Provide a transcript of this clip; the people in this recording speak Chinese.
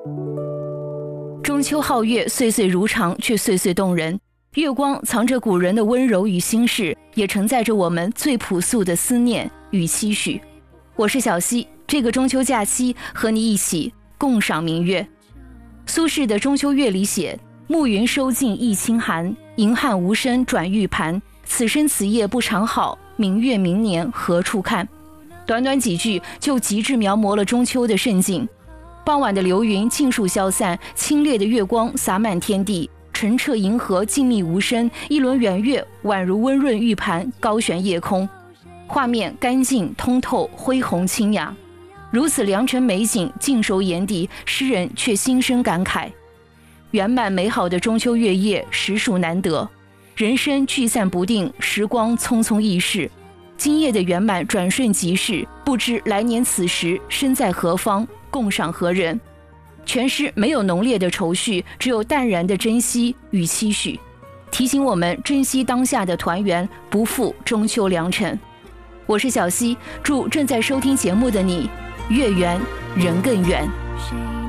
中秋皓月，岁岁如常，却岁岁动人。月光藏着古人的温柔与心事，也承载着我们最朴素的思念与期许。我是小溪，这个中秋假期和你一起共赏明月。苏轼的《中秋月》里写：暮云收尽一清寒，银汉无声转玉盘。此生此夜不长好，明月明年何处看。短短几句就极致描摹了中秋的盛景。傍晚的流云尽数消散，清冽的月光洒满天地，澄澈银河静谧无声，一轮圆月宛如温润玉盘高悬夜空，画面干净通透，恢宏清雅。如此良辰美景尽收眼底，诗人却心生感慨：圆满美好的中秋月夜实属难得，人生聚散不定，时光匆匆易逝。今夜的圆满转瞬即逝，不知来年此时身在何方，共赏何人。全诗没有浓烈的愁绪，只有淡然的珍惜与期许，提醒我们珍惜当下的团圆，不负中秋良辰。我是小溪，祝正在收听节目的你月圆人更圆。